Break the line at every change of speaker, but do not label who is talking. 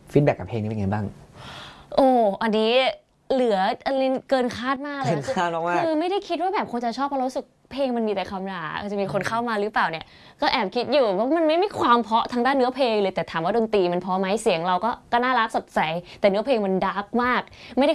ฟีดแบ็กกับเพลงนี้เป็นไงบ้าง
โอ้อันนี้เหลืออันนี้เกินคาดมากเลย
เกินคาดมาก
คือไม่ได้คิดว่าแบบคนจะชอบเพราะรู้สึกเพลงมันมีแต่คำด่าจะมีคนเข้ามาหรือเปล่าเนี่ยก็แอบคิดอยู่ว่ามันไม่มีความเพราะทางด้านเนื้อเพลงเลยแต่ถามว่าดนตรีมันเพราะไหมเสียงเราก็น่ารักสดใสแต่เนื้อเพลงมันดาร์กมากไม่ได้